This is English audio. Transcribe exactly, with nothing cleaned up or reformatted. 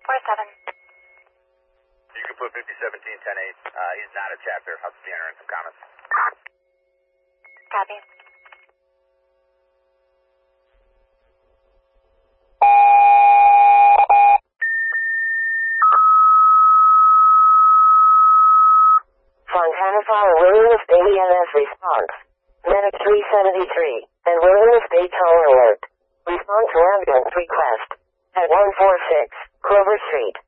four seven. You can put fifty seventeen ten eight. Uh, he's not a chapter. I'll be entering some comments. Copy. Fontana Fire, Wilderness Bay E M S response. Medic three seventy-three, and Wilderness Bay Tower alert. Response to ambulance request. At one four six, Clover Street.